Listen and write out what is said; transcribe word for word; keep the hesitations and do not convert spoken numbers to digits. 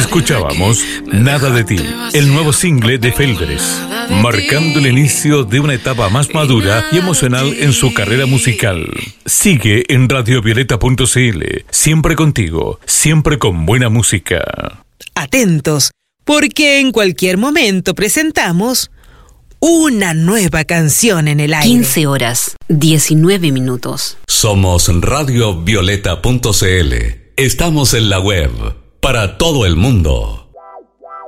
Escuchábamos Nada de ti, el nuevo single de Felderes, marcando el inicio de una etapa más madura y emocional en su carrera musical. Sigue en radio violeta punto c l, siempre contigo, siempre con buena música. Atentos, porque en cualquier momento presentamos una nueva canción en el aire. quince horas, diecinueve minutos. Somos radio violeta punto c l. Estamos en la web para todo el mundo.